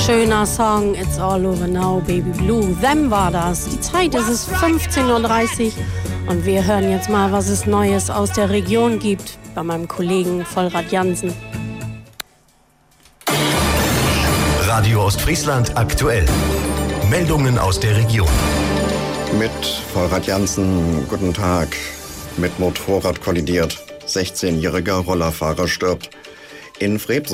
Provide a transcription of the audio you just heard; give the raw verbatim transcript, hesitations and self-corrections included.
Schöner Song, It's All Over Now, Baby Blue. Them war das. Die Zeit ist es fünfzehn Uhr dreißig und wir hören jetzt mal, was es Neues aus der Region gibt, bei meinem Kollegen Vollrad Jansen. Radio Ostfriesland aktuell. Meldungen aus der Region. Mit Vollrad Jansen, guten Tag. Mit Motorrad kollidiert. sechzehnjähriger Rollerfahrer stirbt. In Frebs